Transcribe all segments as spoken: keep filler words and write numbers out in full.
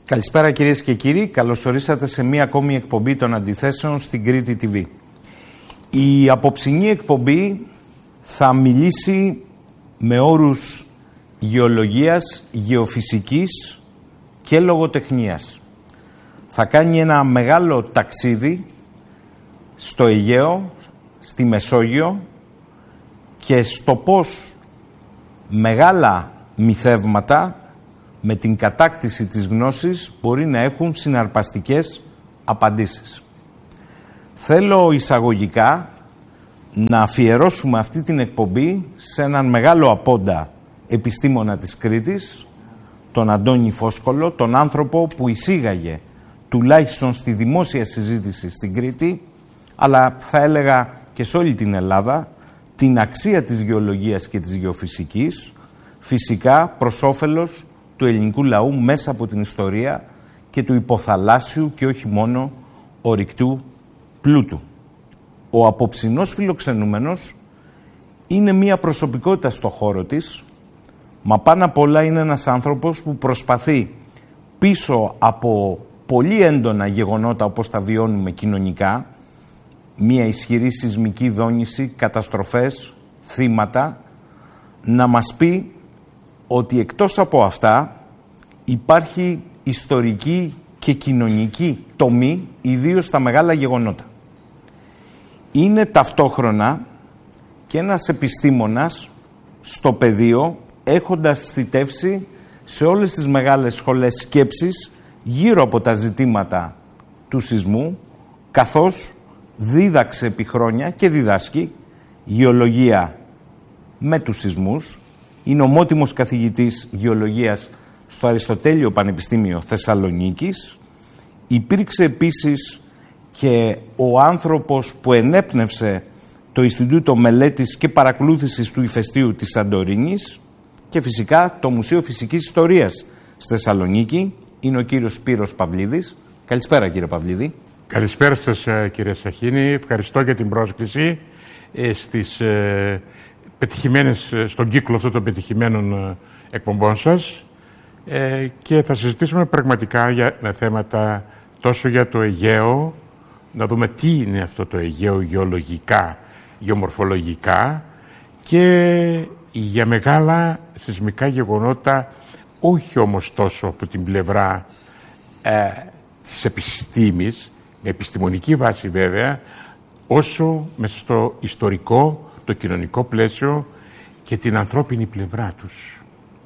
Καλησπέρα κυρίες και κύριοι, καλώς ορίσατε σε μία ακόμη εκπομπή των Αντιθέσεων στην Κρήτη τι βι. Η απόψινή εκπομπή θα μιλήσει με όρους γεωλογίας, γεωφυσικής και λογοτεχνίας. Θα κάνει ένα μεγάλο ταξίδι στο Αιγαίο, στη Μεσόγειο και στο πώς μεγάλα μυθεύματα με την κατάκτηση της γνώσης μπορεί να έχουν συναρπαστικές απαντήσεις. Θέλω εισαγωγικά να αφιερώσουμε αυτή την εκπομπή σε έναν μεγάλο απόντα επιστήμονα της Κρήτης, τον Αντώνη Φόσκολο, τον άνθρωπο που εισήγαγε τουλάχιστον στη δημόσια συζήτηση στην Κρήτη, αλλά θα έλεγα και σε όλη την Ελλάδα, την αξία της γεωλογίας και της γεωφυσικής, φυσικά προς όφελος του ελληνικού λαού μέσα από την ιστορία και του υποθαλάσσιου και όχι μόνο ορυκτού πλούτου. Ο απόψινός φιλοξενούμενος είναι μία προσωπικότητα στο χώρο της, μα πάνω απ' όλα είναι ένας άνθρωπος που προσπαθεί πίσω από πολύ έντονα γεγονότα όπως τα βιώνουμε κοινωνικά, μία ισχυρή σεισμική δόνηση, καταστροφές, θύματα, να μας πει ότι εκτός από αυτά υπάρχει ιστορική και κοινωνική τομή, ιδίως στα μεγάλα γεγονότα. Είναι ταυτόχρονα και ένας επιστήμονας στο πεδίο, έχοντας θητεύσει σε όλες τις μεγάλες σχολές σκέψης γύρω από τα ζητήματα του σεισμού, καθώς δίδαξε επί χρόνια και διδάσκει γεωλογία με τους σεισμούς. Είναι ομότιμος καθηγητής γεωλογίας στο Αριστοτέλειο Πανεπιστήμιο Θεσσαλονίκης. Υπήρξε επίσης και ο άνθρωπος που ενέπνευσε το Ινστιτούτο Μελέτης και Παρακολούθησης του Ηφαιστείου της Σαντορίνης και φυσικά το Μουσείο Φυσικής Ιστορίας στη Θεσσαλονίκη. Είναι ο κύριος Σπύρος Παυλίδης. Καλησπέρα κύριε Παυλίδη. Καλησπέρα σας κύριε Σαχίνη. Ευχαριστώ για την πρόσκληση ε, στις, ε, πετυχημένες, στον κύκλο αυτών των πετυχημένων εκπομπών σας ε, και θα συζητήσουμε πραγματικά για θέματα τόσο για το Αιγαίο, να δούμε τι είναι αυτό το Αιγαίο γεωλογικά, γεωμορφολογικά και για μεγάλα σεισμικά γεγονότα, όχι όμως τόσο από την πλευρά ε, της επιστήμης, με επιστημονική βάση βέβαια, όσο μέσα στο ιστορικό, το κοινωνικό πλαίσιο και την ανθρώπινη πλευρά τους.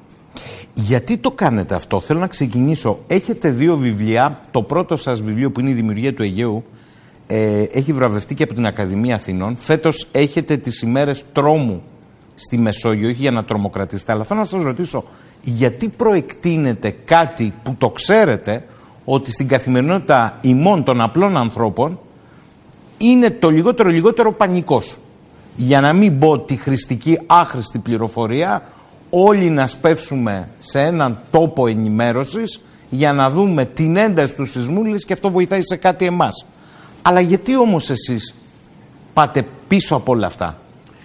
Γιατί το κάνετε αυτό? Θέλω να ξεκινήσω. Έχετε δύο βιβλία. Το πρώτο σας βιβλίο που είναι η Δημιουργία του Αιγαίου ε, έχει βραβευτεί και από την Ακαδημία Αθηνών. Φέτος έχετε τις ημέρες τρόμου στη Μεσόγειο, όχι για να τρομοκρατήσετε, αλλά θέλω να σας ρωτήσω γιατί προεκτείνετε κάτι που το ξέρετε ότι στην καθημερινότητα ημών των απλών ανθρώπων είναι το λιγότερο λιγότερο πανικός. Για να μην πω τη χρηστική άχρηστη πληροφορία, όλοι να σπεύσουμε σε έναν τόπο ενημέρωσης για να δούμε την ένταση του σεισμού, λες και αυτό βοηθάει σε κάτι εμάς. Αλλά γιατί όμως εσείς πάτε πίσω από όλα αυτά?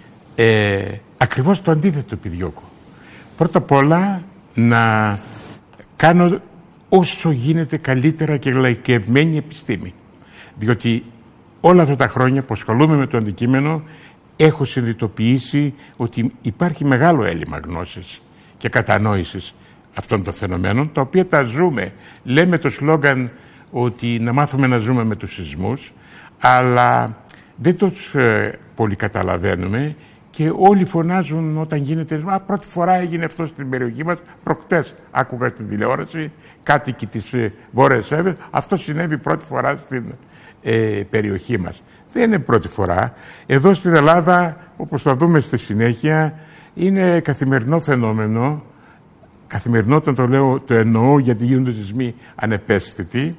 Ε, ακριβώς το αντίθετο επιδιώκω. Πρώτα απ' όλα να κάνω όσο γίνεται καλύτερα και λαϊκευμένη επιστήμη. Διότι όλα αυτά τα χρόνια που ασχολούμαι με το αντικείμενο έχω συνειδητοποιήσει ότι υπάρχει μεγάλο έλλειμμα γνώσης και κατανόησης αυτών των φαινομένων, τα οποία τα ζούμε. Λέμε το σλόγγαν ότι να μάθουμε να ζούμε με τους σεισμούς, αλλά δεν τους ε, πολύ καταλαβαίνουμε και όλοι φωνάζουν όταν γίνεται «Α, πρώτη φορά έγινε αυτό στην περιοχή μας, προχτές άκουγα στην τηλεόραση, κάτοικοι της ε, Βόρειας Εύβοιας, αυτό συνέβη πρώτη φορά στην ε, περιοχή μας». Δεν είναι πρώτη φορά. Εδώ στην Ελλάδα, όπως θα δούμε στη συνέχεια, είναι καθημερινό φαινόμενο. Καθημερινό όταν το λέω, το εννοώ γιατί γίνονται σεισμοί ανεπαίσθητοι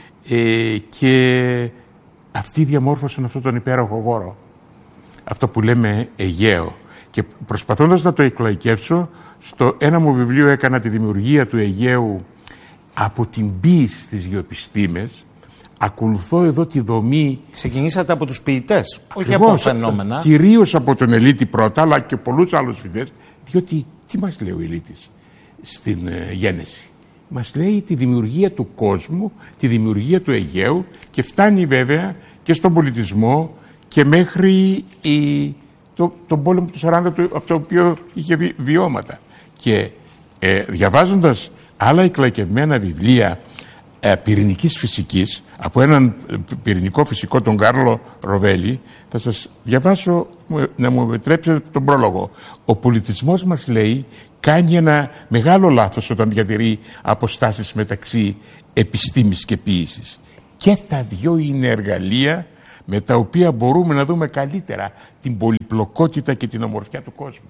ε, και αυτοί διαμόρφωσαν αυτόν τον υπέροχο χώρο. Αυτό που λέμε Αιγαίο. Και προσπαθώντας να το εκλαϊκεύσω, στο ένα μου βιβλίο έκανα τη δημιουργία του Αιγαίου από την ποίηση στις γεωεπιστήμες. Ακολουθώ εδώ τη δομή. Ξεκινήσατε από τους ποιητές, όχι από φαινόμενα. Κυρίως από τον Ελίτη πρώτα, αλλά και πολλούς άλλους φοιτητές, διότι τι μας λέει ο Ελίτης στην ε, γένεση? μας λέει τη δημιουργία του κόσμου, τη δημιουργία του Αιγαίου και φτάνει βέβαια και στον πολιτισμό και μέχρι η, το, τον πόλεμο του σαράντα από το οποίο είχε βι, βιώματα. Και ε, διαβάζοντας άλλα εκλαϊκευμένα βιβλία ε, πυρηνικής φυσικής από έναν πυρηνικό φυσικό, τον Κάρλο Ροβέλη, θα σας διαβάσω, να μου επιτρέψετε τον πρόλογο. Ο πολιτισμός μας, λέει, κάνει ένα μεγάλο λάθος όταν διατηρεί αποστάσεις μεταξύ επιστήμης και ποίησης. Και τα δυο είναι εργαλεία με τα οποία μπορούμε να δούμε καλύτερα την πολυπλοκότητα και την ομορφιά του κόσμου.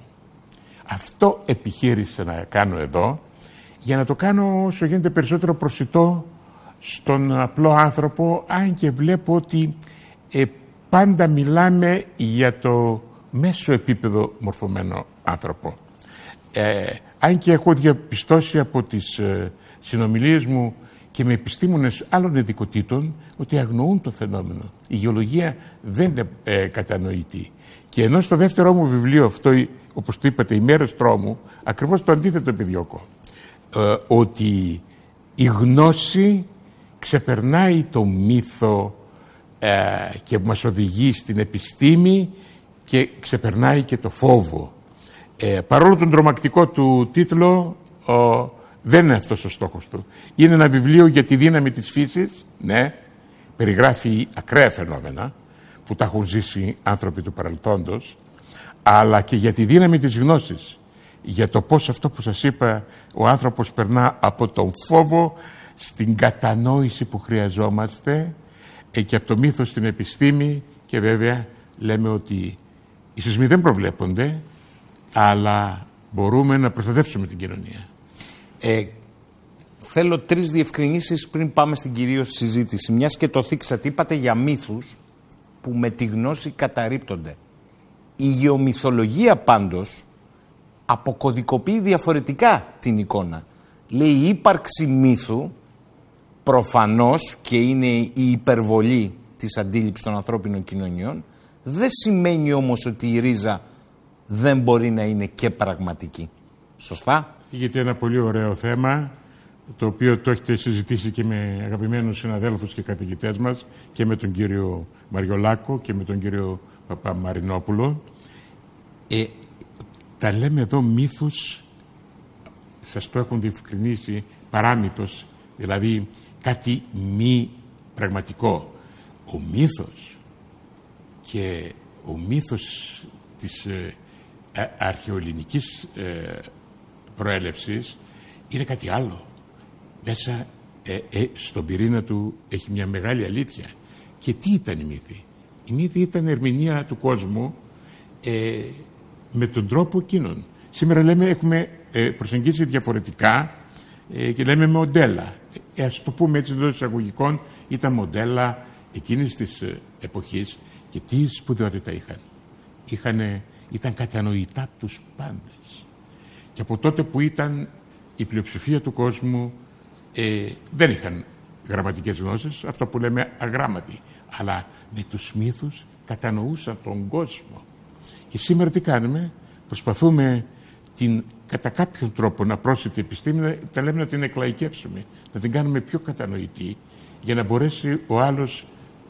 Αυτό επιχείρησα να κάνω εδώ, για να το κάνω όσο γίνεται περισσότερο προσιτό στον απλό άνθρωπο, αν και βλέπω ότι ε, πάντα μιλάμε για το μέσο επίπεδο μορφωμένο άνθρωπο. Ε, αν και έχω διαπιστώσει από τις ε, συνομιλίες μου και με επιστήμονες άλλων ειδικοτήτων ότι αγνοούν το φαινόμενο. Η γεωλογία δεν είναι ε, κατανοητή. Και ενώ στο δεύτερό μου βιβλίο αυτό, όπως το είπατε, «Οι μέρες τρόμου», ακριβώς το αντίθετο επιδιώκω. Ε, ότι η γνώση ξεπερνάει το μύθο ε, και μας οδηγεί στην επιστήμη και ξεπερνάει και το φόβο. Ε, παρόλο τον τρομακτικό του τίτλο, ο, δεν είναι αυτός ο στόχος του. Είναι ένα βιβλίο για τη δύναμη της φύσης, ναι, περιγράφει ακραία φαινόμενα που τα έχουν ζήσει άνθρωποι του παρελθόντος, αλλά και για τη δύναμη της γνώσης, για το πώς αυτό που σας είπα, ο άνθρωπος περνά από τον φόβο στην κατανόηση που χρειαζόμαστε ε, και από το μύθο στην επιστήμη, και βέβαια λέμε ότι οι σεισμοί δεν προβλέπονται, αλλά μπορούμε να προστατεύσουμε την κοινωνία. Ε, θέλω τρεις διευκρινήσεις πριν πάμε στην κυρίως συζήτηση. Μιας και το θίξατε, είπατε για μύθους που με τη γνώση καταρρίπτονται. Η γεωμυθολογία πάντως αποκωδικοποιεί διαφορετικά την εικόνα. Λέει η ύπαρξη μύθου προφανώς, και είναι η υπερβολή της αντίληψης των ανθρώπινων κοινωνιών, δεν σημαίνει όμως ότι η ρίζα δεν μπορεί να είναι και πραγματική. Σωστά? Γιατί ένα πολύ ωραίο θέμα, το οποίο το έχετε συζητήσει και με αγαπημένους συναδέλφους και καθηγητές μας, και με τον κύριο Μαριολάκο και με τον κύριο Παπαμαρινόπουλο. Ε, τα λέμε εδώ μύθους, σας το έχουν διευκρινίσει, παράμυθος, δηλαδή κάτι μη πραγματικό. Ο μύθος και ο μύθος της ε, αρχαιοελληνικής ε, προέλευσης είναι κάτι άλλο. Μέσα ε, ε, στον πυρήνα του έχει μια μεγάλη αλήθεια. Και τι ήταν η μύθη? Η μύθη ήταν ερμηνεία του κόσμου ε, με τον τρόπο εκείνον. Σήμερα λέμε έχουμε ε, προσεγγίσει διαφορετικά ε, και λέμε μοντέλα. Ε, ας το πούμε έτσι εντός εισαγωγικών, ήταν μοντέλα εκείνης της ε, εποχής. Και τι σπουδαιότητα είχαν. Είχανε, ήταν κατανοητά από τους πάντες. Και από τότε που ήταν η πλειοψηφία του κόσμου ε, δεν είχαν γραμματικές γνώσεις, αυτό που λέμε αγράμματοι, αλλά με τους μύθους κατανοούσαν τον κόσμο. Και σήμερα τι κάνουμε? Προσπαθούμε την, κατά κάποιον τρόπο να πρόσθετη επιστήμη, τα λέμε να την εκλαϊκεύσουμε, να την κάνουμε πιο κατανοητή, για να μπορέσει ο άλλος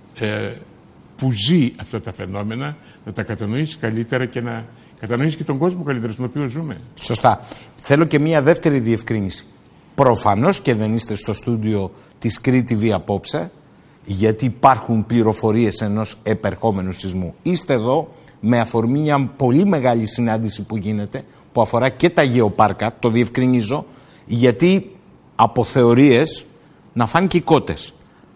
ε, που ζει αυτά τα φαινόμενα να τα κατανοήσει καλύτερα και να κατανοήσει και τον κόσμο καλύτερα στον οποίο ζούμε. Σωστά. Θέλω και μία δεύτερη διευκρίνηση. Προφανώς και δεν είστε στο στούντιο της Κρήτη τι βι απόψε, γιατί υπάρχουν πληροφορίες ενός επερχόμενου σεισμού. Είστε εδώ με αφορμή μια πολύ μεγάλη συνάντηση που γίνεται, που αφορά και τα γεωπάρκα, το διευκρινίζω, γιατί από θεωρίες να φάνε και οι κότες.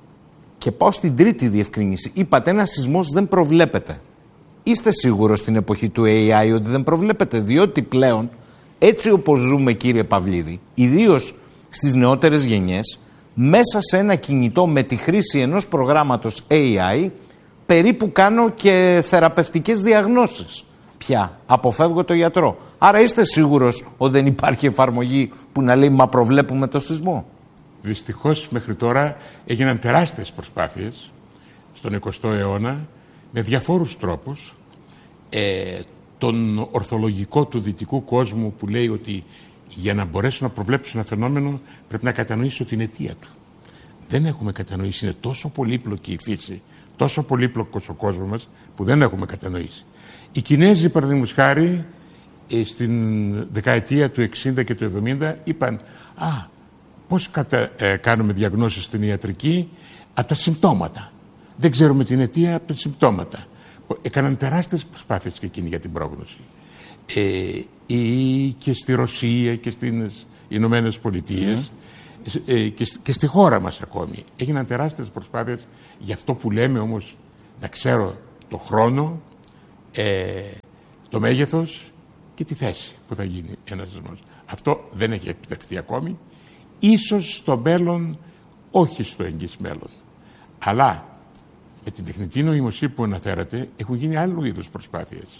Και πάω στην τρίτη διευκρίνηση. Είπατε ένα σεισμός δεν προβλέπεται. Είστε σίγουρος στην εποχή του έι άι ότι δεν προβλέπεται? Διότι πλέον, έτσι όπως ζούμε, κύριε Παυλίδη, ιδίως στις νεότερες γενιές, μέσα σε ένα κινητό με τη χρήση ενός προγράμματος έι άι, περίπου κάνω και θεραπευτικές διαγνώσεις. Πια αποφεύγω το γιατρό. Άρα είστε σίγουρος ότι δεν υπάρχει εφαρμογή που να λέει «μα προβλέπουμε το σεισμό»? Δυστυχώς μέχρι τώρα έγιναν τεράστιες προσπάθειες στον εικοστό αιώνα με διαφόρους τρόπους. Ε, τον ορθολογικό του δυτικού κόσμου που λέει ότι για να μπορέσω να προβλέψω ένα φαινόμενο πρέπει να κατανοήσω την αιτία του. Δεν έχουμε κατανοήσει, είναι τόσο πολύπλοκη η φύση, τόσο πολύπλοκος ο κόσμος μας που δεν έχουμε κατανοήσει. Οι Κινέζοι, παραδείγματος χάρη, στην δεκαετία του εξήντα και του εβδομήντα είπαν «Α, πώς κατα, ε, κάνουμε διαγνώσεις στην ιατρική από τα συμπτώματα. Δεν ξέρουμε την αιτία από τα συμπτώματα». Έκαναν τεράστιες προσπάθειες και εκείνοι για την πρόγνωση. Ε, ή και στη Ρωσία και στις Ηνωμένες Πολιτείες mm. ε, και, και στη χώρα μας ακόμη. Έγιναν τεράστιες προσπάθειες για αυτό που λέμε όμως να ξέρω το χρόνο, ε, το μέγεθος και τη θέση που θα γίνει ένας σεισμός. Αυτό δεν έχει επιτευχθεί ακόμη. Ίσως στο μέλλον, όχι στο εγγύς μέλλον. Αλλά με την τεχνητή νοημοσύνη που αναφέρατε έχουν γίνει άλλου είδους προσπάθειες.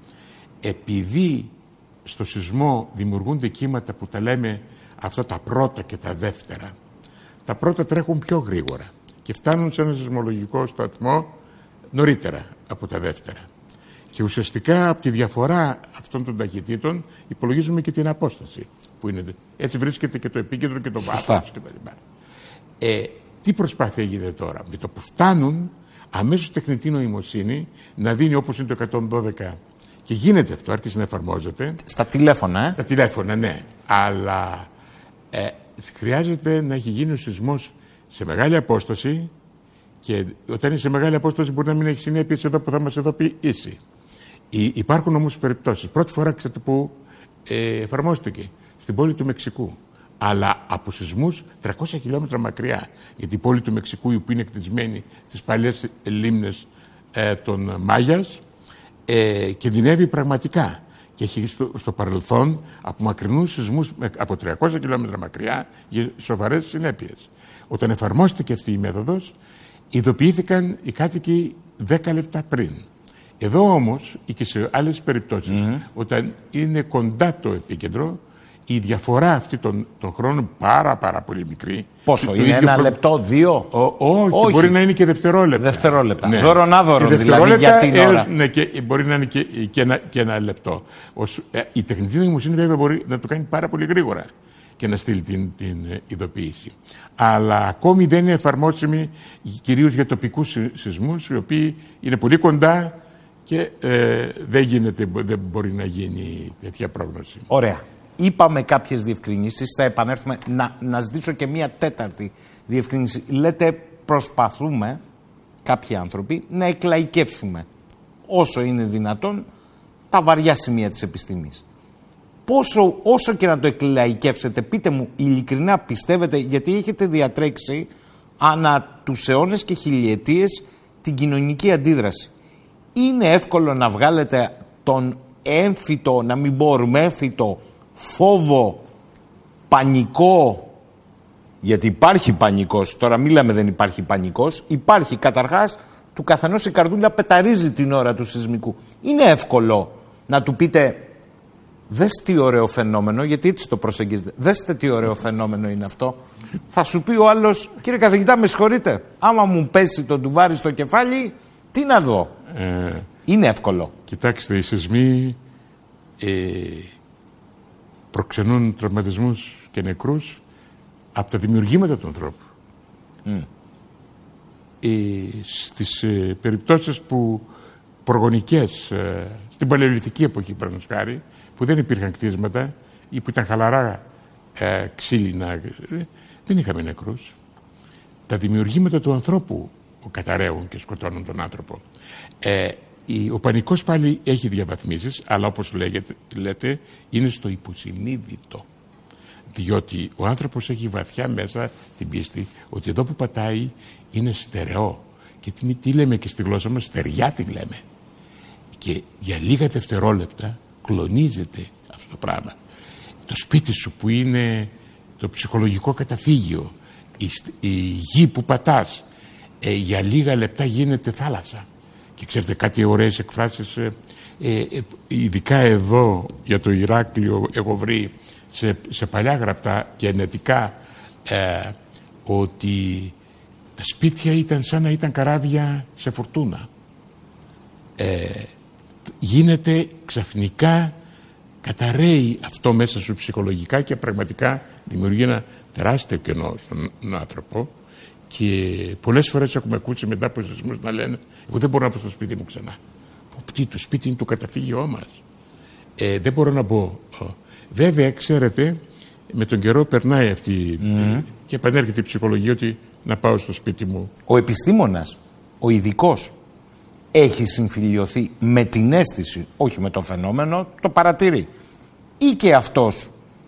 Επειδή στο σεισμό δημιουργούνται κύματα που τα λέμε αυτά τα πρώτα και τα δεύτερα, τα πρώτα τρέχουν πιο γρήγορα και φτάνουν σε ένα σεισμολογικό σταθμό νωρίτερα από τα δεύτερα. Και ουσιαστικά από τη διαφορά αυτών των ταχυτήτων υπολογίζουμε και την απόσταση που είναι. Έτσι βρίσκεται και το επίκεντρο και το βάθος κτλ. Ε, τι προσπάθεια γίνεται τώρα? Με το που φτάνουν, αμέσως τεχνητή νοημοσύνη να δίνει, όπως είναι το εκατόν δώδεκα, και γίνεται αυτό, άρχισε να εφαρμόζεται. Στα τηλέφωνα, ε? Στα τηλέφωνα, ναι. Αλλά ε, χρειάζεται να έχει γίνει ο σεισμός σε μεγάλη απόσταση και όταν είναι σε μεγάλη απόσταση μπορεί να μην έχει συνέπειες εδώ που θα μας ειδοποιήσει. Υπάρχουν όμως περιπτώσεις. Πρώτη φορά, ξέρετε που ε, εφαρμόστηκε στην πόλη του Μεξικού. Αλλά από σεισμούς τριακόσια χιλιόμετρα μακριά. Γιατί η πόλη του Μεξικού, που είναι εκτισμένη στις παλιές λίμνες ε, των Μάγιας, ε, κινδυνεύει πραγματικά. Και έχει στο, στο παρελθόν από μακρινούς σεισμούς από τριακόσια χιλιόμετρα μακριά για σοβαρές συνέπειες. Όταν εφαρμόστηκε αυτή η μέθοδος, ειδοποιήθηκαν οι κάτοικοι δέκα λεπτά πριν. Εδώ όμως ή και σε άλλες περιπτώσεις, mm-hmm. όταν είναι κοντά το επίκεντρο, η διαφορά αυτή των, των χρόνων πάρα πάρα πολύ μικρή. Πόσο, είναι ένα προ... λεπτό, δύο? Ο, όχι, όχι, μπορεί να είναι και δευτερόλεπτα. Δευτερόλεπτα. Ναι. Δώρον άδωρον δηλαδή για την ώρα. Ε, ναι, και μπορεί να είναι και, και, ένα, και ένα λεπτό. Ως, ε, η τεχνητή νοημοσύνη βέβαια μπορεί να το κάνει πάρα πολύ γρήγορα και να στείλει την, την ε, ειδοποίηση. Αλλά ακόμη δεν είναι εφαρμόσιμη κυρίως για τοπικούς σεισμούς, οι οποίοι είναι πολύ κοντά και ε, δεν, γίνεται, δεν μπορεί να γίνει τέτοια πρόγνωση. Ωραία. Είπαμε κάποιες διευκρινήσεις, θα επανέλθουμε να, να ζητήσω και μία τέταρτη διευκρινήση. Λέτε προσπαθούμε κάποιοι άνθρωποι να εκλαϊκεύσουμε όσο είναι δυνατόν τα βαριά σημεία της επιστήμης. Πόσο, όσο και να το εκλαϊκεύσετε, πείτε μου ειλικρινά πιστεύετε, γιατί έχετε διατρέξει ανά τους αιώνες και χιλιετίες την κοινωνική αντίδραση. Είναι εύκολο να βγάλετε τον έμφυτο, να μην μπορούμε έμφυτο, φόβο, πανικό, γιατί υπάρχει πανικός, τώρα μιλάμε δεν υπάρχει πανικός, υπάρχει καταρχάς, του καθενός η καρδούλα πεταρίζει την ώρα του σεισμικού. Είναι εύκολο να του πείτε δες τι ωραίο φαινόμενο, γιατί έτσι το προσεγγίζετε, δέστε τι ωραίο φαινόμενο είναι αυτό. Θα σου πει ο άλλος, κύριε καθηγητά με συγχωρείτε, άμα μου πέσει το ντουβάρι στο κεφάλι, τι να δω. Ε, είναι εύκολο. Κοιτάξτε, οι σεισμοί ε, προξενούν τραυματισμούς και νεκρούς από τα δημιουργήματα του ανθρώπου. Mm. Ε, στις ε, περιπτώσεις που προγονικές, ε, στην παλαιολιθική εποχή παραδείγματος χάρη, που δεν υπήρχαν κτίσματα ή που ήταν χαλαρά ε, ξύλινα, ε, δεν είχαμε νεκρούς. Τα δημιουργήματα του ανθρώπου καταραίουν και σκοτώνουν τον άνθρωπο. Ε, η, ο πανικός πάλι έχει διαβαθμίσεις, αλλά όπως λέγεται, λέτε, είναι στο υποσυνείδητο. Διότι ο άνθρωπος έχει βαθιά μέσα την πίστη ότι εδώ που πατάει είναι στερεό. Και τι, τι λέμε και στη γλώσσα μας, στεριά τη λέμε. Και για λίγα δευτερόλεπτα κλονίζεται αυτό το πράγμα. Το σπίτι σου που είναι το ψυχολογικό καταφύγιο, η, η γη που πατάς, ε, για λίγα λεπτά γίνεται θάλασσα. Και ξέρετε κάτι ωραίες εκφράσεις, ε, ε, ειδικά εδώ για το Ηράκλειο έχω βρει σε, σε παλιά γραπτά και ενετικά ε, ότι τα σπίτια ήταν σαν να ήταν καράβια σε φορτούνα. Ε, γίνεται ξαφνικά καταραίει αυτό μέσα σου ψυχολογικά και πραγματικά δημιουργεί ένα τεράστιο κενό στον άνθρωπο. Και πολλές φορές έχουμε ακούσει μετά από σεισμούς να λένε: εγώ δεν μπορώ να πω στο σπίτι μου ξανά. Τι, το σπίτι είναι το καταφύγιό μας. Ε, δεν μπορώ να μπω. Βέβαια, ξέρετε, με τον καιρό περνάει αυτή mm. και επανέρχεται η ψυχολογία ότι να πάω στο σπίτι μου. Ο επιστήμονας, ο ειδικός, έχει συμφιλιωθεί με την αίσθηση, όχι με το φαινόμενο, το παρατηρεί. Ή και αυτός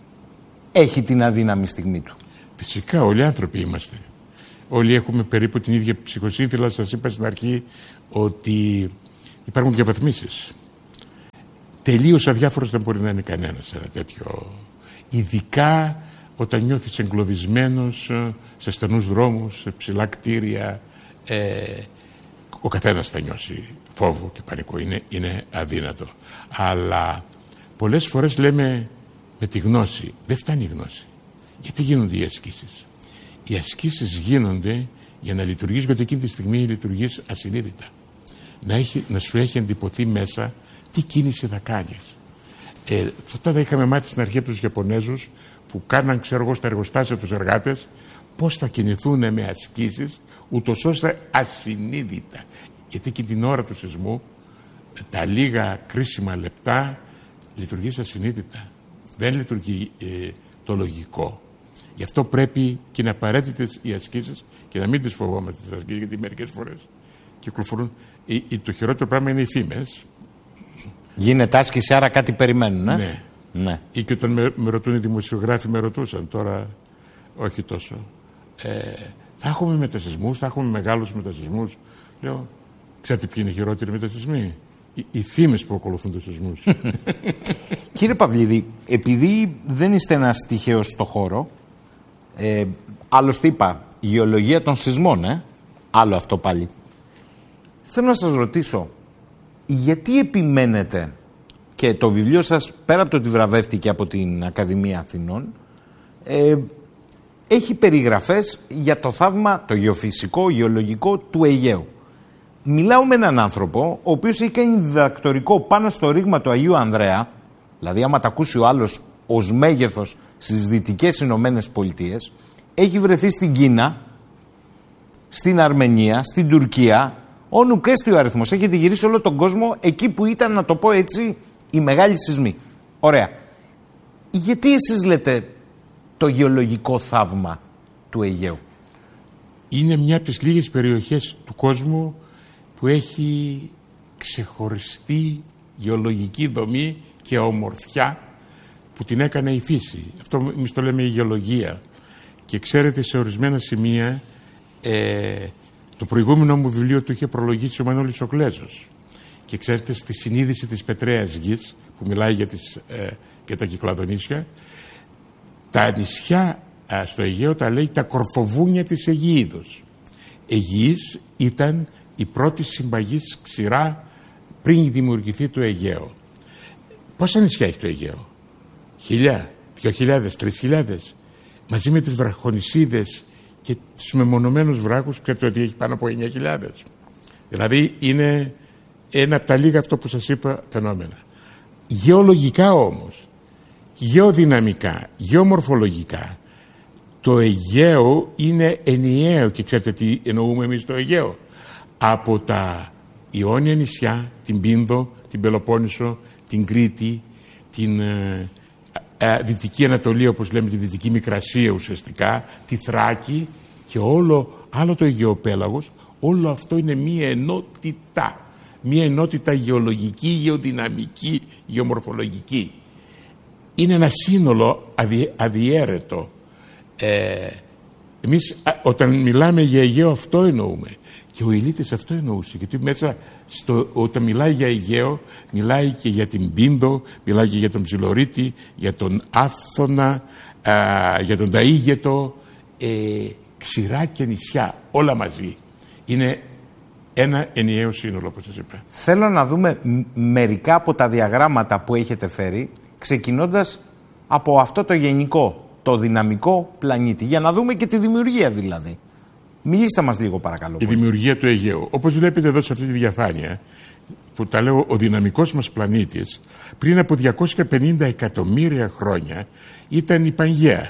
έχει την αδύναμη στιγμή του? Φυσικά, όλοι άνθρωποι είμαστε. Όλοι έχουμε περίπου την ίδια ψυχοσύνθηλα. Σας είπα στην αρχή ότι υπάρχουν διαβαθμίσεις. Τελείως αδιάφορος δεν μπορεί να είναι κανένας σε ένα τέτοιο. Ειδικά όταν νιώθεις εγκλωβισμένος σε στενούς δρόμους, σε ψηλά κτίρια. Ε, ο καθένας θα νιώσει φόβο και πανικό. Είναι, είναι αδύνατο. Αλλά πολλές φορές λέμε με τη γνώση. Δεν φτάνει η γνώση. Γιατί γίνονται οι ασκήσεις? Οι ασκήσεις γίνονται για να λειτουργείς, γιατί εκείνη τη στιγμή λειτουργείς ασυνείδητα. Να, έχει, να σου έχει εντυπωθεί μέσα τι κίνηση θα κάνεις. Ε, αυτά τα είχαμε μάθει στην αρχή από τους Ιαπωνέζους που κάναν, ξέρω εγώ, στα εργοστάσια τους εργάτες πώς θα κινηθούν με ασκήσεις, ούτως ώστε ασυνείδητα. Γιατί και την ώρα του σεισμού, τα λίγα κρίσιμα λεπτά, λειτουργείς ασυνείδητα. Δεν λειτουργεί ε, το λογικό. Γι' αυτό πρέπει και είναι απαραίτητες οι ασκήσεις και να μην τις φοβόμαστε τις ασκήσεις, γιατί μερικές φορές κυκλοφορούν. Ε, ε, το χειρότερο πράγμα είναι οι φήμες. Γίνεται άσκηση, άρα κάτι περιμένουν, ε? Ναι. ναι. Ή και όταν με, με ρωτούν οι δημοσιογράφοι, με ρωτούσαν, τώρα όχι τόσο. Ε, θα έχουμε μετασυσμούς, θα έχουμε μεγάλους μετασυσμούς. Λέω, ξέρετε ποιοι είναι οι χειρότεροι μετασυσμοί? Οι, οι φήμες που ακολουθούν τους σεισμούς. Κύριε Παυλίδη, επειδή δεν είστε ένας τυχαίος στο χώρο, ε, άλλωστε είπα, γεωλογία των σεισμών, ε? άλλο αυτό πάλι. Θέλω να σας ρωτήσω, γιατί επιμένετε, και το βιβλίο σας, πέρα από το ότι βραβεύτηκε από την Ακαδημία Αθηνών, ε, έχει περιγραφές για το θαύμα, το γεωφυσικό, γεωλογικό του Αιγαίου. Μιλάω με έναν άνθρωπο, ο οποίος έχει κάνει διδακτορικό πάνω στο ρήγμα του Αγίου Ανδρέα, δηλαδή άμα τα ακούσει ο άλλος ως μέγεθος στις Δυτικές Ηνωμένες Πολιτείες, έχει βρεθεί στην Κίνα, στην Αρμενία, στην Τουρκία, όνου και στο αριθμός. Έχετε γυρίσει όλο τον κόσμο εκεί που ήταν, να το πω έτσι, οι μεγάλοι σεισμοί. Ωραία. Γιατί εσείς λέτε το γεωλογικό θαύμα του Αιγαίου? Είναι μια από τις λίγες περιοχές του κόσμου που έχει ξεχωριστή γεωλογική δομή και ομορφιά που την έκανε η φύση. Αυτό εμείς το λέμε η γεωλογία. Και ξέρετε, σε ορισμένα σημεία ε, το προηγούμενο μου βιβλίο του είχε προλογίσει ο Μανώλης ο Κλέζος. Και ξέρετε, στη συνείδηση της πετρέας γης που μιλάει για, τις, ε, για τα Κυκλαδονήσια, τα νησιά ε, στο Αιγαίο τα λέει τα κορφοβούνια της Αιγείδος. Αιγής ήταν η πρώτη συμπαγής ξηρά πριν δημιουργηθεί το Αιγαίο. Πόσα νησιά έχει το Αιγαίο? Χιλιά, δυο χιλιάδες, τρεις χιλιάδες. Μαζί με τις βραχονησίδες και τους μεμονωμένους βράχους, ξέρετε ότι έχει πάνω από εννιά χιλιάδες. Δηλαδή είναι ένα από τα λίγα, αυτό που σας είπα, φαινόμενα. Γεωλογικά όμως, γεωδυναμικά, γεωμορφολογικά, το Αιγαίο είναι ενιαίο. Και ξέρετε τι εννοούμε εμείς το Αιγαίο? Από τα Ιόνια νησιά, την Πίνδο, την Πελοπόννησο, την Κρήτη, την ε, ε, Δυτική Ανατολή, όπως λέμε, τη Δυτική Μικρασία ουσιαστικά, τη Θράκη και όλο άλλο το Αιγαιοπέλαγος, όλο αυτό είναι μία ενότητα. Μία ενότητα γεωλογική, γεωδυναμική, γεωμορφολογική. Είναι ένα σύνολο αδι, αδιέρετο. Ε, εμείς α, όταν μιλάμε για Αιγαίο αυτό εννοούμε. Και ο Ηλίτης αυτό εννοούσε. Γιατί μέσα στο, όταν μιλάει για Αιγαίο, μιλάει και για την Πίνδο, μιλάει και για τον Ψιλορίτη, για τον Άθωνα, α, για τον Ταΐγετο, ε, ξηρά και νησιά, όλα μαζί. Είναι ένα ενιαίο σύνολο, όπως σας είπα. Θέλω να δούμε μερικά από τα διαγράμματα που έχετε φέρει, ξεκινώντας από αυτό το γενικό, το δυναμικό πλανήτη, για να δούμε και τη δημιουργία δηλαδή. Μιλήστε μας λίγο παρακαλώ. Η δημιουργία του Αιγαίου. Όπως βλέπετε εδώ σε αυτή τη διαφάνεια, που τα λέω ο δυναμικός μας πλανήτης, πριν από διακόσια πενήντα εκατομμύρια χρόνια ήταν η Πανγαία.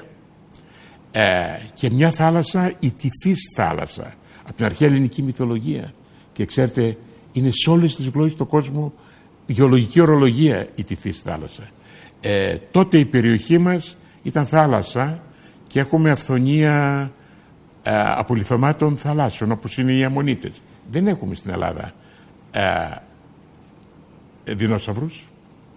Ε, και μια θάλασσα, η Τυθής θάλασσα, από την αρχαία ελληνική μυθολογία. Και ξέρετε, είναι σε όλες τις γλώσσες του κόσμου γεωλογική ορολογία η Τυθής θάλασσα. Ε, τότε η περιοχή μας ήταν θάλασσα και έχουμε αυθονία ε, απολιθωμάτων θαλάσσων, όπως είναι οι Αμμονίτες. Δεν έχουμε στην Ελλάδα ε, δεινόσαυρους,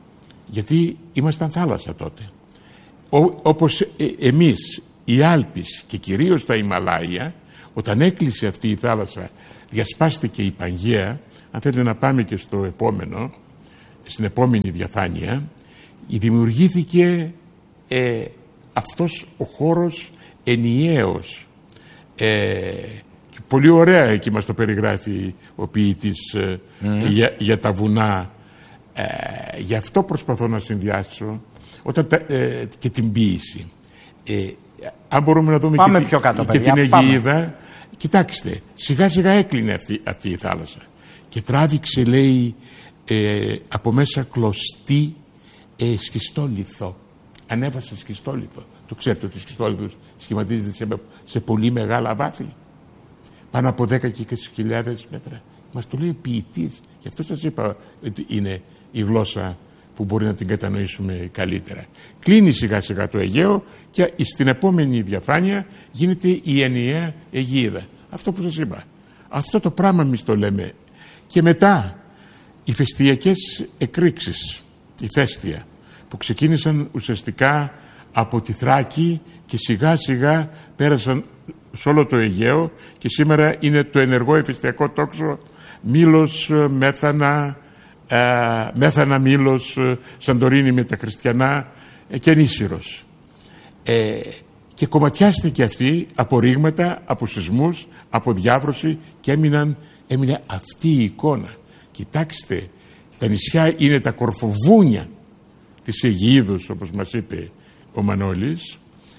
γιατί ήμασταν θάλασσα τότε. Ό, όπως ε, εμείς, οι Άλπεις και κυρίως τα Ιμαλάια, όταν έκλεισε αυτή η θάλασσα, διασπάστηκε η Πανγαία. Αν θέλετε να πάμε και στο επόμενο, στην επόμενη διαφάνεια, δημιουργήθηκε ε, αυτός ο χώρος ενιαίος. Ε, και πολύ ωραία εκεί μας το περιγράφει ο ποιητής ε, mm. για, για τα βουνά. Ε, γι' αυτό προσπαθώ να συνδυάσω όταν τα, ε, και την ποίηση. Ε, αν μπορούμε να δούμε πάμε και, πιο κάτω, και την Αιγίδα, κοιτάξτε, σιγά σιγά έκλεινε αυτή, αυτή η θάλασσα και τράβηξε, λέει, ε, από μέσα κλωστή ε, σχιστόλιθο. Ανέβασε σχιστόλιθο. Το ξέρετε ότι ο σχιστόλιθος σχηματίζεται σε, σε πολύ μεγάλα βάθη, πάνω από δέκα και είκοσι χιλιάδες μέτρα. Μας το λέει ο ποιητής. Γι' αυτό σας είπα ότι είναι η γλώσσα που μπορεί να την κατανοήσουμε καλύτερα. Κλείνει σιγά σιγά το Αιγαίο και στην επόμενη διαφάνεια γίνεται η ενιαία Αιγίδα. Αυτό που σας είπα. Αυτό το πράγμα εμείς το λέμε. Και μετά οι φεστιακές εκρήξεις, η Φέστια, που ξεκίνησαν ουσιαστικά από τη Θράκη και σιγά σιγά πέρασαν σε όλο το Αιγαίο και σήμερα είναι το ενεργό εφεστιακό τόξο Μήλος, Μέθανα, ε, Μέθανα, Μήλος, Σαντορίνη με τα χριστιανά ε, και Νήσυρος. Ε, και κομματιάστηκε αυτή από ρήγματα, από σεισμούς, από διάβρωση και έμειναν, έμεινε αυτή η εικόνα. Κοιτάξτε, τα νησιά είναι τα κορφοβούνια της Αιγίδος, όπως μας είπε ο Μανώλης,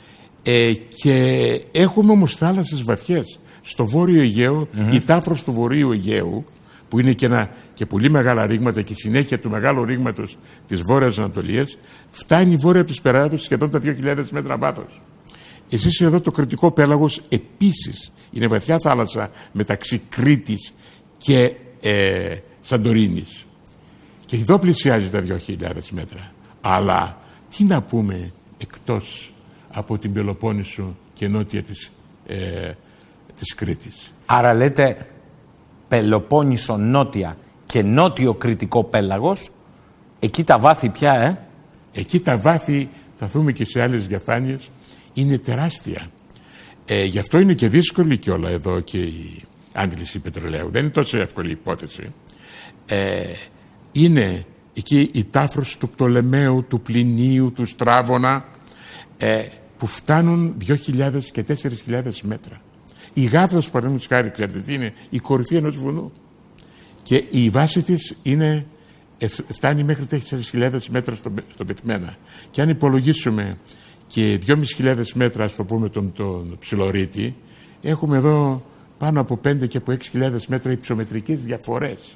ε, και έχουμε όμως θάλασσες βαθιές. Στο Βόρειο Αιγαίο, mm-hmm. η Τάφρος του Βορείου Αιγαίου, που είναι και, ένα, και πολύ μεγάλα ρήγματα και συνέχεια του μεγάλου ρήγματος της Βόρειας Ανατολίας, φτάνει βόρεια από τις Περάδος σχεδόν τα δύο χιλιάδες μέτρα βάθος. Εσείς εδώ το Κρητικό πέλαγος επίσης είναι βαθιά θάλασσα μεταξύ Κρήτης και ε, Σαντορίνης. Και εδώ πλησιάζει τα δύο χιλιάδες μέτρα. Αλλά τι να πούμε εκτός από την Πελοπόννησο και νότια της, ε, της Κρήτης. Άρα λέτε Πελοπόννησο νότια και νότιο Κρητικό πέλαγος, εκεί τα βάθη πια, ε? Εκεί τα βάθη, θα δούμε και σε άλλες διαφάνειες, είναι τεράστια. Ε, γι' αυτό είναι και δύσκολη κιόλα εδώ και η άντληση πετρελαίου. Δεν είναι τόσο εύκολη υπόθεση. Ε, είναι εκεί η Τάφρος του Πτολεμαίου, του Πλινίου, του Στράβωνα, ε, που φτάνουν δύο χιλιάδες και τέσσερις χιλιάδες μέτρα. Η Γάβδος, παραδείγματος χάρη, ξέρετε τι είναι, η κορυφή ενός βουνού. Και η βάση της είναι, φτάνει μέχρι τέσσερις χιλιάδες μέτρα στο, στο πετμένα. Και αν υπολογίσουμε και δυόμισι χιλιάδες μέτρα, ας το πούμε, τον, τον Ψιλορίτη, έχουμε εδώ πάνω από πέντε και από έξι χιλιάδες μέτρα υψομετρικές διαφορές.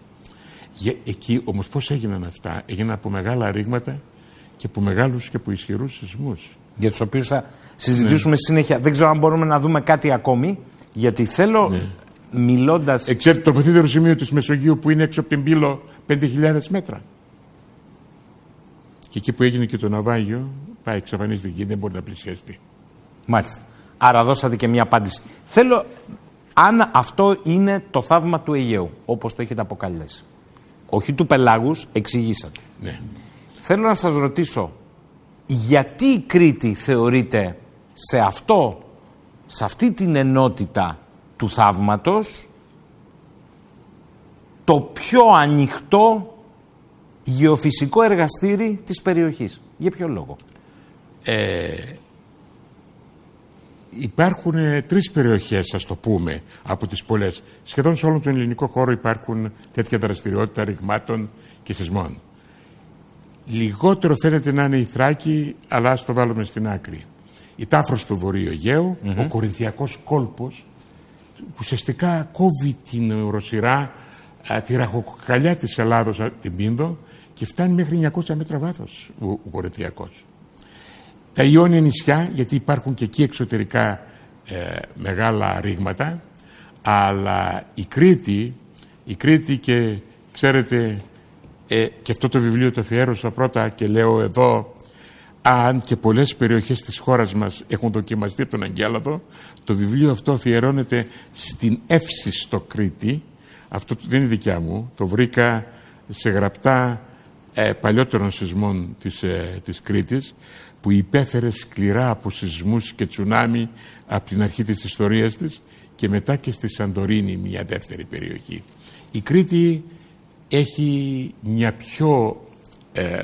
Εκεί όμως πώς έγιναν αυτά? Έγιναν από μεγάλα ρήγματα και από μεγάλους και από ισχυρούς σεισμούς. Για τους οποίους θα συζητήσουμε ναι. συνέχεια. Δεν ξέρω αν μπορούμε να δούμε κάτι ακόμη, γιατί θέλω ναι. μιλώντας... Εξέρετε το βαθύτερο σημείο της Μεσογείου που είναι έξω από την Πύλο πέντε χιλιάδες μέτρα. Και εκεί που έγινε και το ναυάγιο, πάει εξαφανίζεται εκεί, δεν μπορεί να πλησιαστεί. Μάλιστα. Άρα δώσατε και μια απάντηση. Θέλω, αν αυτό είναι το θαύμα του Αιγαίου, όπως το έχετε αποκαλέσει, όχι του πελάγους, εξηγήσατε. Ναι. Θέλω να σας ρωτήσω, γιατί η Κρήτη θεωρείται σε αυτό, σε αυτή την ενότητα του θαύματος, το πιο ανοιχτό γεωφυσικό εργαστήρι της περιοχής? Για ποιο λόγο? Ε, υπάρχουν ε, τρεις περιοχές, ας το πούμε, από τις πολλές. Σχεδόν σε όλο τον ελληνικό χώρο υπάρχουν τέτοια δραστηριότητα ρηγμάτων και σεισμών. Λιγότερο φαίνεται να είναι η Θράκη, αλλά ας το βάλουμε στην άκρη. Η Τάφρος του Βορείου Αιγαίου, mm-hmm. ο Κορινθιακός κόλπος, που ουσιαστικά κόβει την οροσειρά α, τη ραχοκοκαλιά της Ελλάδος, α, την Πίνδο, και φτάνει μέχρι εννιακόσια μέτρα βάθος ο, ο Κορινθιακός. Τα Ιόνια νησιά, γιατί υπάρχουν και εκεί εξωτερικά ε, μεγάλα ρήγματα, αλλά η Κρήτη, η Κρήτη και ξέρετε, ε, και αυτό το βιβλίο το αφιέρωσα πρώτα και λέω εδώ, αν και πολλές περιοχές της χώρας μας έχουν δοκιμαστεί από τον Αγγέλαδο, το βιβλίο αυτό αφιερώνεται στην Εύσιστο Κρήτη. Αυτό δεν είναι δικιά μου, το βρήκα σε γραπτά ε, παλιότερων σεισμών της, ε, της Κρήτης, που υπέφερε σκληρά από σεισμούς και τσουνάμι από την αρχή της ιστορίας της, και μετά και στη Σαντορίνη, μια δεύτερη περιοχή. Η Κρήτη έχει μια πιο ε,